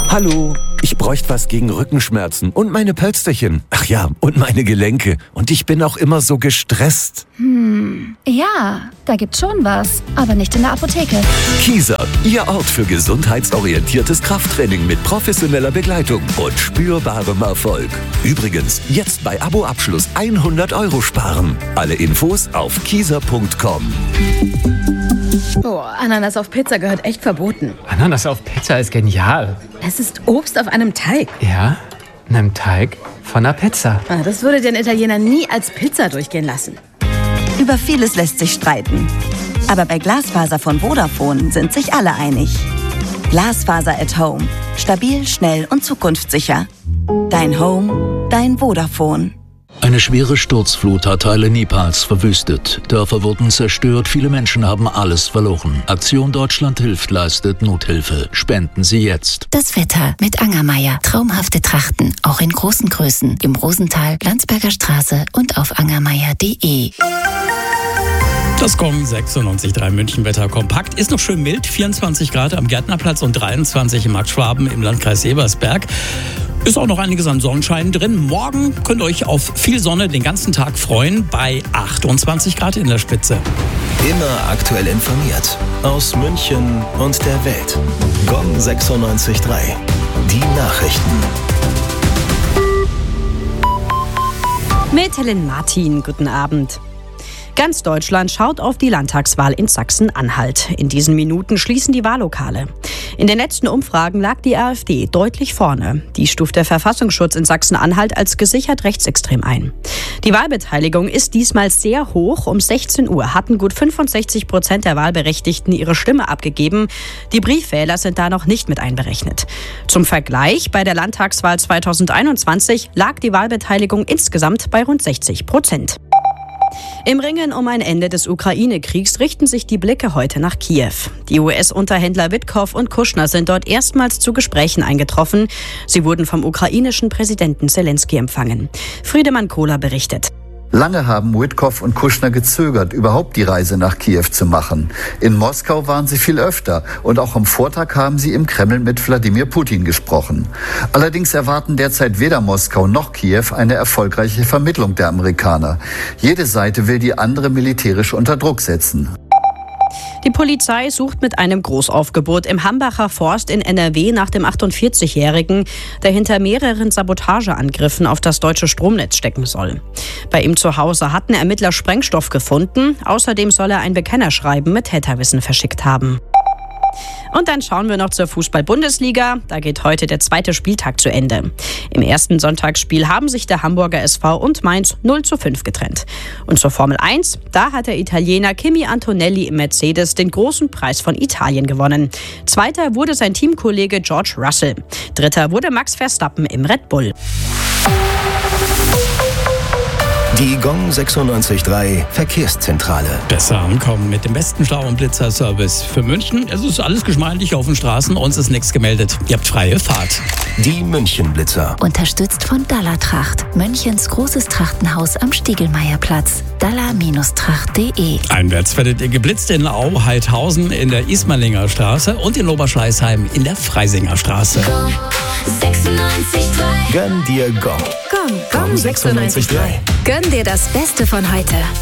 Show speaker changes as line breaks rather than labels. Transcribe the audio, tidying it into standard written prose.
Hallo, ich bräuchte was gegen Rückenschmerzen und meine Pölsterchen. Ach ja, und meine Gelenke. Und ich bin auch immer so gestresst.
Ja, da gibt's schon was, aber nicht in der Apotheke.
Kieser, Ihr Ort für gesundheitsorientiertes Krafttraining mit professioneller Begleitung und spürbarem Erfolg. Übrigens, jetzt bei Abo-Abschluss 100 € sparen. Alle Infos auf kieser.com.
Oh, Ananas auf Pizza gehört echt verboten.
Ananas auf Pizza ist genial.
Es ist Obst auf einem Teig.
Ja, einem Teig von einer Pizza.
Das würde den Italiener nie als Pizza durchgehen lassen.
Über vieles lässt sich streiten. Aber bei Glasfaser von Vodafone sind sich alle einig. Glasfaser at Home. Stabil, schnell und zukunftssicher. Dein Home, dein Vodafone.
Eine schwere Sturzflut hat Teile Nepals verwüstet. Dörfer wurden zerstört, viele Menschen haben alles verloren. Aktion Deutschland hilft leistet Nothilfe. Spenden Sie jetzt.
Das Wetter mit Angermeier. Traumhafte Trachten, auch in großen Größen. Im Rosental, Landsberger Straße und auf angermeier.de.
Das Gong 96.3 München-Wetter kompakt. Ist noch schön mild, 24 Grad am Gärtnerplatz und 23 im Max-Schwaben im Landkreis Ebersberg. Ist auch noch einiges an Sonnenschein drin. Morgen könnt ihr euch auf viel Sonne den ganzen Tag freuen bei 28 Grad in der Spitze.
Immer aktuell informiert. Aus München und der Welt. Gong 96.3. Die Nachrichten.
Mit Helen Martin, guten Abend. Ganz Deutschland schaut auf die Landtagswahl in Sachsen-Anhalt. In diesen Minuten schließen die Wahllokale. In den letzten Umfragen lag die AfD deutlich vorne. Die stuft der Verfassungsschutz in Sachsen-Anhalt als gesichert rechtsextrem ein. Die Wahlbeteiligung ist diesmal sehr hoch. Um 16 Uhr hatten gut 65% der Wahlberechtigten ihre Stimme abgegeben. Die Briefwähler sind da noch nicht mit einberechnet. Zum Vergleich, bei der Landtagswahl 2021 lag die Wahlbeteiligung insgesamt bei rund 60%. Im Ringen um ein Ende des Ukraine-Kriegs richten sich die Blicke heute nach Kiew. Die US-Unterhändler Witkow und Kushner sind dort erstmals zu Gesprächen eingetroffen. Sie wurden vom ukrainischen Präsidenten Zelensky empfangen. Friedemann Kohler berichtet.
Lange haben Witkow und Kushner gezögert, überhaupt die Reise nach Kiew zu machen. In Moskau waren sie viel öfter und auch am Vortag haben sie im Kreml mit Wladimir Putin gesprochen. Allerdings erwarten derzeit weder Moskau noch Kiew eine erfolgreiche Vermittlung der Amerikaner. Jede Seite will die andere militärisch unter Druck setzen.
Die Polizei sucht mit einem Großaufgebot im Hambacher Forst in NRW nach dem 48-Jährigen, der hinter mehreren Sabotageangriffen auf das deutsche Stromnetz stecken soll. Bei ihm zu Hause hatten Ermittler Sprengstoff gefunden. Außerdem soll er ein Bekennerschreiben mit Täterwissen verschickt haben. Und dann schauen wir noch zur Fußball-Bundesliga. Da geht heute der zweite Spieltag zu Ende. Im ersten Sonntagsspiel haben sich der Hamburger SV und Mainz 0:5 getrennt. Und zur Formel 1, da hat der Italiener Kimi Antonelli im Mercedes den großen Preis von Italien gewonnen. Zweiter wurde sein Teamkollege George Russell. Dritter wurde Max Verstappen im Red Bull.
Die Gong 96.3 Verkehrszentrale.
Besser ankommen mit dem besten Stau- und Blitzerservice für München. Es ist alles geschmeidig auf den Straßen. Uns ist nichts gemeldet. Ihr habt freie Fahrt.
Die München-Blitzer.
Unterstützt von Dalla-Tracht. Münchens großes Trachtenhaus am Stiegelmeierplatz. dalla-tracht.de.
Einwärts werdet ihr geblitzt in Au-Heidhausen in der Ismalinger Straße und in Oberschleißheim in der Freisinger Straße.
Gong 96.3.
Gönn dir Gong.
Gong 96.3. Gönn dir das Beste von heute.